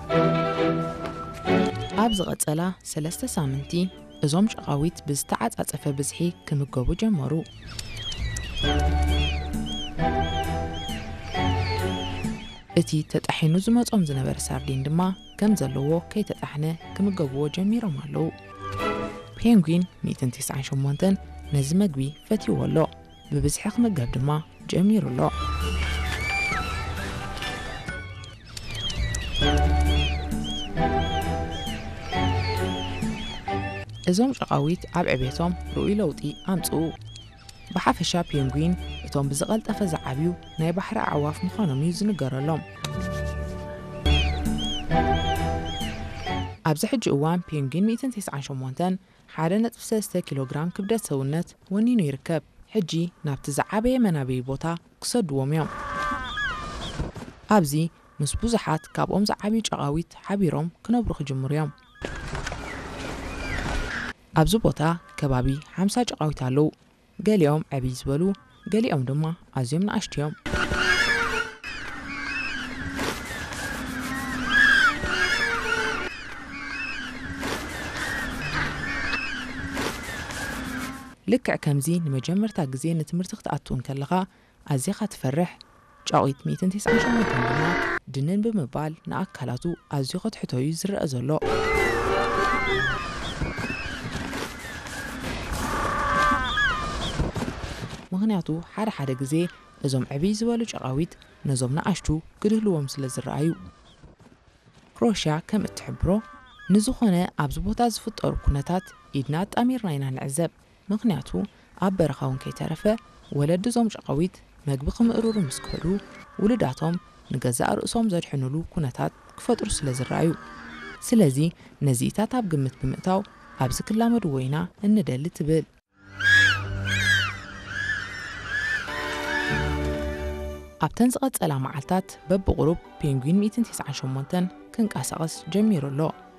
أبز قتلا سلسة سامنتي أزوم شقاويت بزتعت أتفى بزحي كمجابو جمارو إتي تتحينو زمات زنبر ساردين دما كم زلوو كي تتحنا كمجابو جميرو مالو بينغوين 298 نزمجوي فتي والله ببزحق مجاب دما جميرو الله እዞም ጨቃዊት ኣብ ዕቤቶም ርኡይ ለውጢ ኣምጽኡ ብሓፈሻ ፔንጉዊን እቶም ብዝቐልጠፈ ዝዓብዩ ናይ ባሕሪ ኣዕዋፍ ምዃኖም እዩ ዝንገረሎም ኣብዚ ሕጂ እዋን ፔንጉዊን 198 1.3 ኪሎግራም ክብደት ሰውነት ወኒኑ ይርከብ ሕጂ ናብቲ ዝዓበየ መናበዪ ቦታ ክሰድዎም እዮም ኣብዚ ምስ ብዙሓት ካብኦም ዝዓብዩ ጨቃዊት ሓቢሮም ክነብሩ ክጅምሩ እዮም ኣብዚ ቦታ ከባቢ 50 ጨቃዊት ኣለዉ ገሊኦም ዓብይ ዝበሉ ገሊኦም ድማ ኣዝዮም ንኣሽቱ እዮም ልክዕ ከምዚ ንመጀመርታ ግዜ ንትምህርቲ ክትኣትውን ከለኻ ኣዝኻ ትፈርሕ ጨቃዊት 198 ድማ ድንን ብምባል ንኣካላቱ ኣዝዩ ክትሕተዩ ዝረአ ዘሎ ምክንያቱ ሓደ ግዜ እዞም ዕብይ ዝበሉ ጨቃዊት ነዞም ንኣሽቱ ክድህልዎም ስለ ዝረኣዩ ክሮሽያ ከም እትሕብሮ ንዝኾነ ኣብዚ ቦታ ዝፍጠሩ ኩነታት ኢድና ጣሚርና ኢና ንዕዘብ ምክንያቱ ኣብ በረኻ እውን ከይተረፈ ወለዲ እዞም ጨቃዊት መግቢ ክምእሩሩ ምስ ክህዱ ውልዳቶም ንገዛእ ርእሶም ዘድሕንሉ ኩነታት ክፈጥሩ ስለ ዝረኣዩ ስለዚ ነዚኢታት ኣብ ግምት ብምእታው ኣብዚ ክላመድዎ ኢና እንደሊ ትብል ኣብተን ዝቐጸላ መዓልታት በብቕሩብ ፔንጉዊን 198 ክንቀሳቐስ ጀሚሩ ኣሎ